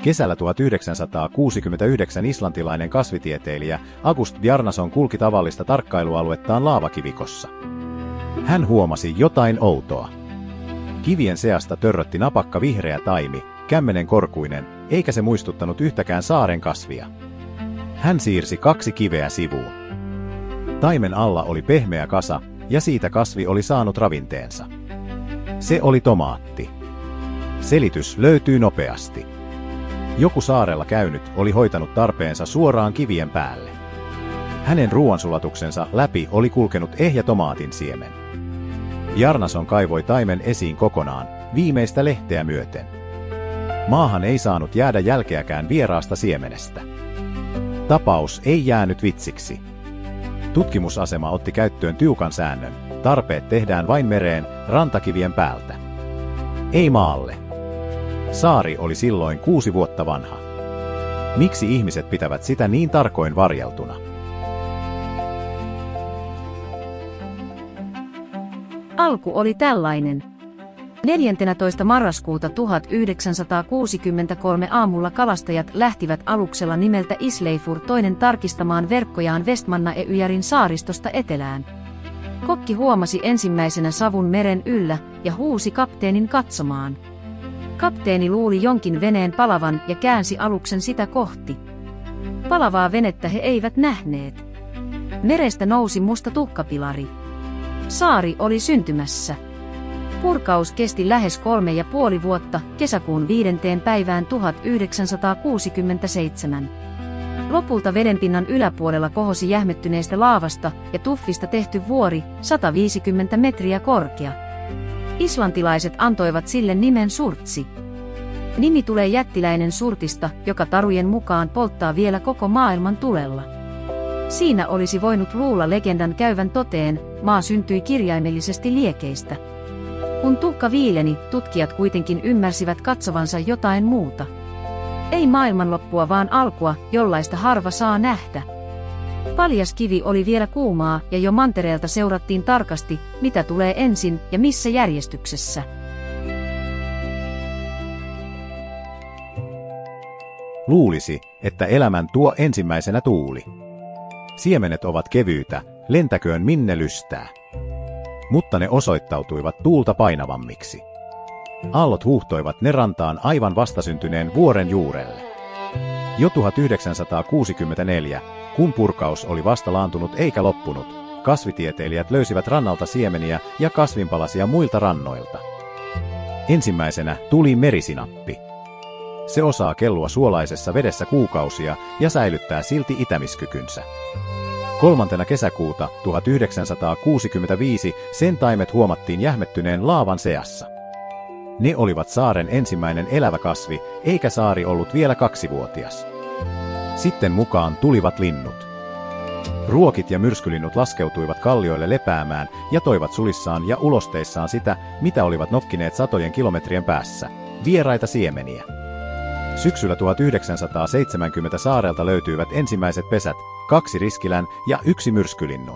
Kesällä 1969 islantilainen kasvitieteilijä August Bjarnason kulki tavallista tarkkailualuettaan laavakivikossa. Hän huomasi jotain outoa. Kivien seasta törrötti napakka vihreä taimi, kämmenen korkuinen, eikä se muistuttanut yhtäkään saaren kasvia. Hän siirsi 2 kiveä sivuun. Taimen alla oli pehmeä kasa, ja siitä kasvi oli saanut ravinteensa. Se oli tomaatti. Selitys löytyy nopeasti. Joku saarella käynyt oli hoitanut tarpeensa suoraan kivien päälle. Hänen ruoansulatuksensa läpi oli kulkenut ehjä tomaatin siemen. Bjarnason kaivoi taimen esiin kokonaan, viimeistä lehteä myöten. Maahan ei saanut jäädä jälkeäkään vieraasta siemenestä. Tapaus ei jäänyt vitsiksi. Tutkimusasema otti käyttöön tiukan säännön. Tarpeet tehdään vain mereen, rantakivien päältä. Ei maalle. Saari oli silloin 6 vuotta vanha. Miksi ihmiset pitävät sitä niin tarkoin varjeltuna? Alku oli tällainen. 14. marraskuuta 1963 aamulla kalastajat lähtivät aluksella nimeltä Isleifur toinen tarkistamaan verkkojaan Vestmannaeyjärin saaristosta etelään. Kokki huomasi ensimmäisenä savun meren yllä ja huusi kapteenin katsomaan. Kapteeni luuli jonkin veneen palavan ja käänsi aluksen sitä kohti. Palavaa venettä he eivät nähneet. Merestä nousi musta tukkapilari. Saari oli syntymässä. Purkaus kesti lähes 3,5 vuotta, kesäkuun 5. päivään 1967. Lopulta vedenpinnan yläpuolella kohosi jähmettyneestä laavasta ja tuffista tehty vuori, 150 metriä korkea. Islantilaiset antoivat sille nimen Surtsi. Nimi tulee jättiläinen surtista, joka tarujen mukaan polttaa vielä koko maailman tulella. Siinä olisi voinut luulla legendan käyvän toteen, maa syntyi kirjaimellisesti liekeistä. Kun tukka viileni, tutkijat kuitenkin ymmärsivät katsovansa jotain muuta. Ei maailmanloppua, vaan alkua, jollaista harva saa nähdä. Paljas kivi oli vielä kuumaa ja jo mantereelta seurattiin tarkasti, mitä tulee ensin ja missä järjestyksessä. Luulisi, että elämän tuo ensimmäisenä tuuli. Siemenet ovat kevyitä, lentäköön minne lystää. Mutta ne osoittautuivat tuulta painavammiksi. Aallot huuhtoivat ne rantaan aivan vastasyntyneen vuoren juurelle. Jo 1964, kun purkaus oli vasta laantunut eikä loppunut, kasvitieteilijät löysivät rannalta siemeniä ja kasvinpalasia muilta rannoilta. Ensimmäisenä tuli merisinappi. Se osaa kellua suolaisessa vedessä kuukausia ja säilyttää silti itämiskykynsä. 3. kesäkuuta 1965 sen taimet huomattiin jähmettyneen laavan seassa. Ne olivat saaren ensimmäinen elävä kasvi, eikä saari ollut vielä 2-vuotias. Sitten mukaan tulivat linnut. Ruokit ja myrskylinnut laskeutuivat kallioille lepäämään ja toivat sulissaan ja ulosteissaan sitä, mitä olivat nokkineet satojen kilometrien päässä, vieraita siemeniä. Syksyllä 1970 saarelta löytyivät ensimmäiset pesät, 2 riskilän ja 1 myrskylinnun.